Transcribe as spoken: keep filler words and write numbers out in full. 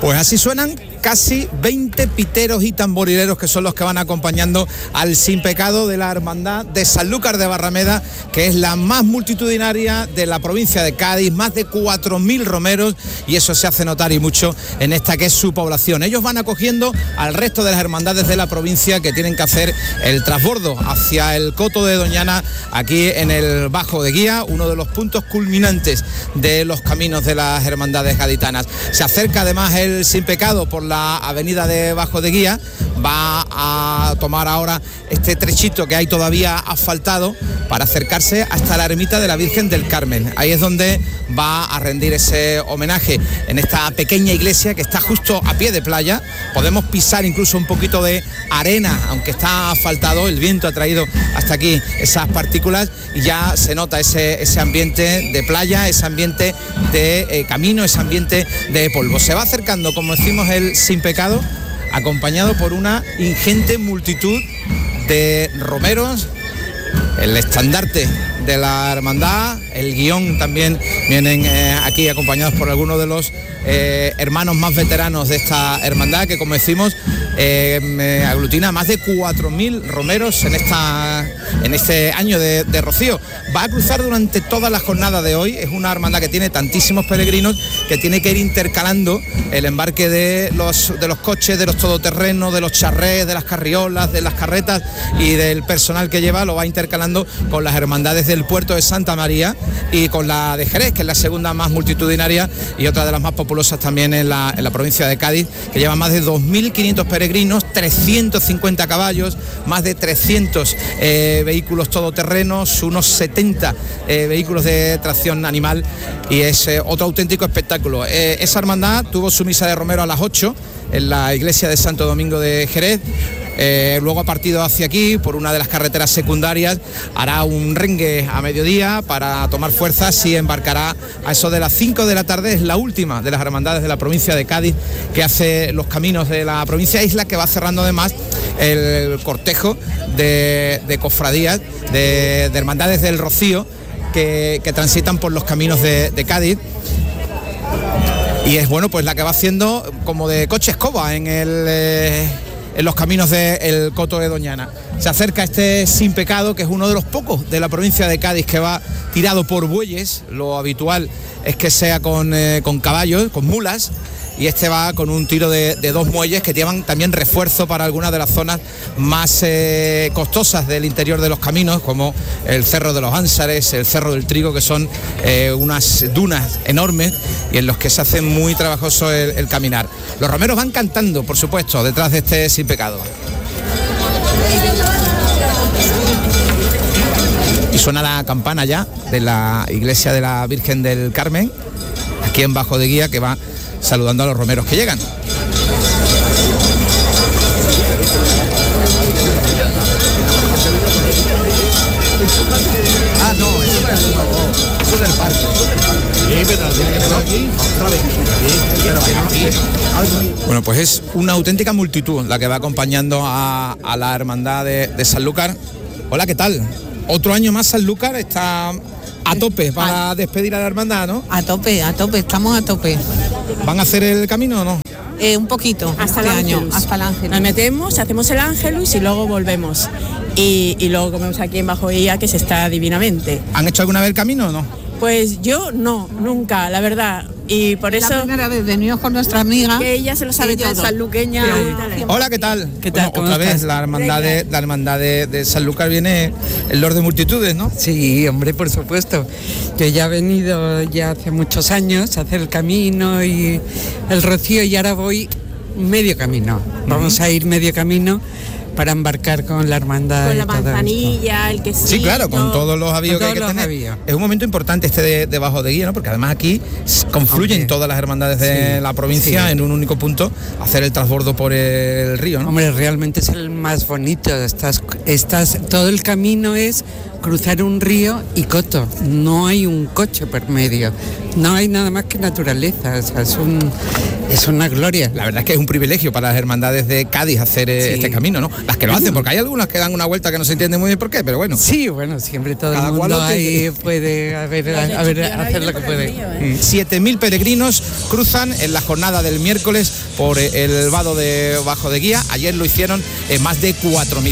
Pues así suenan casi veinte piteros y tamborileros que son los que van acompañando al Sin Pecado de la Hermandad de Sanlúcar de Barrameda, que es la más multitudinaria de la provincia de Cádiz, más de cuatro mil romeros, y eso se hace notar y mucho en esta que es su población. Ellos van acogiendo al resto de las hermandades de la provincia que tienen que hacer el transbordo hacia el Coto de Doñana, aquí en el Bajo de Guía, uno de los puntos culminantes de los caminos de las hermandades gaditanas. Se acerca además el Sin Pecado por la avenida de Bajo de Guía, va a tomar ahora este trechito que hay todavía asfaltado para acercarse hasta la ermita de la Virgen del Carmen. Ahí es donde va a rendir ese homenaje en esta pequeña iglesia que está justo a pie de playa. Podemos pisar incluso un poquito de arena, aunque está asfaltado, el viento ha traído hasta aquí esas partículas y ya se nota ese, ese ambiente de playa, ese ambiente de eh, camino, ese ambiente de polvo. Se va acercando, como decimos, el Sin Pecado, acompañado por una ingente multitud de romeros, el estandarte de la hermandad, el guión también vienen eh, aquí acompañados por algunos de los eh, hermanos más veteranos de esta hermandad, que como decimos eh, aglutina más de cuatro mil romeros en esta en este año de, de Rocío. Va a cruzar durante toda la jornada de hoy. Es una hermandad que tiene tantísimos peregrinos que tiene que ir intercalando el embarque de los de los coches, de los todoterrenos, de los charrés, de las carriolas, de las carretas y del personal que lleva, lo va intercalando con las hermandades del puerto de Santa María y con la de Jerez, que es la segunda más multitudinaria y otra de las más populosas también en la, en la provincia de Cádiz, que lleva más de dos mil quinientos peregrinos, trescientos cincuenta caballos, más de trescientos eh, vehículos todoterrenos, unos setenta eh, vehículos de tracción animal, y es eh, otro auténtico espectáculo. Eh, esa hermandad tuvo su misa de romero a las ocho en la iglesia de Santo Domingo de Jerez. Eh, luego ha partido hacia aquí por una de las carreteras secundarias, hará un rengue a mediodía para tomar fuerzas y embarcará a eso de las cinco de la tarde. Es la última de las hermandades de la provincia de Cádiz que hace los caminos de la provincia Isla, que va cerrando además el cortejo de, de cofradías, de, de hermandades del Rocío que, que transitan por los caminos de, de Cádiz. Y es bueno, pues la que va haciendo como de coche escoba en el... Eh, en los caminos del Coto de Doñana. Se acerca este Sin Pecado, que es uno de los pocos de la provincia de Cádiz que va tirado por bueyes. Lo habitual es que sea con, eh, con caballos, con mulas, y este va con un tiro de, de dos muelles que llevan también refuerzo para algunas de las zonas más eh, costosas del interior de los caminos, como el Cerro de los Ánsares, el Cerro del Trigo, que son eh, unas dunas enormes y en los que se hace muy trabajoso el, el caminar. Los romeros van cantando, por supuesto, detrás de este Sin Pecado. Y suena la campana ya de la iglesia de la Virgen del Carmen, aquí en Bajo de Guía, que va saludando a los romeros que llegan. Ah, no, eso es del parque. Bueno, pues es una auténtica multitud la que va acompañando a, a la hermandad de, de Sanlúcar. Hola, ¿qué tal? Otro año más Sanlúcar está a tope para despedir a la hermandad, ¿no? A tope, a tope, estamos a tope. ¿Van a hacer el camino o no? Eh, un poquito, hasta este el año, Ángelus. hasta el Ángelus. Nos metemos, hacemos el Ángelus y luego volvemos. Y, y luego comemos aquí en Bajo Guía, que se está divinamente. ¿Han hecho alguna vez el camino o no? Pues yo no, nunca, la verdad. Y por eso... La primera vez venimos con nuestra amiga. Que ella se lo sabe ella todo. es sanluqueña. Sí. Hola, ¿qué tal? ¿Qué tal? Bueno, otra ¿Cómo vez estás? la hermandad de, la hermandad de, de Sanlúcar viene el Lord de Multitudes, ¿no? Sí, hombre, por supuesto. Yo ya he venido ya hace muchos años a hacer el camino y el Rocío, y ahora voy medio camino. Vamos uh-huh. a ir medio camino para embarcar con la hermandad. Con la manzanilla, el quesito. Sí, claro, con todos los avíos que hay que tener. Avíos. Es un momento importante este de, de Bajo de Guía, ¿no? Porque además aquí confluyen Hombre. todas las hermandades de sí, la provincia sí. en un único punto, hacer el transbordo por el río, ¿no? Hombre, realmente es el más bonito. Estás, estás, todo el camino es cruzar un río y coto. No hay un coche por medio. No hay nada más que naturaleza. O sea, es un... Es una gloria. La verdad es que es un privilegio para las hermandades de Cádiz hacer sí. este camino, ¿no? las que lo hacen, porque hay algunas que dan una vuelta que no se entiende muy bien por qué, pero bueno. Sí, bueno, siempre todo Cada el cual mundo lo ahí tiene. puede a ver, a, a ver, hacer lo que puede. siete mil peregrinos cruzan en la jornada del miércoles por el vado de Bajo de Guía. Ayer lo hicieron eh, más de cuatro mil.